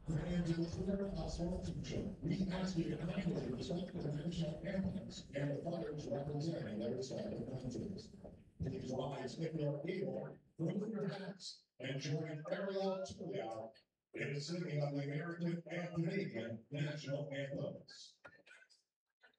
And to clear us all future, we ask you to kindly respect the national anthems and the flags representing their respective countries. Please rise if you are able, remove your hats, and join Ariel Tulia in the singing of the American and Canadian national anthems.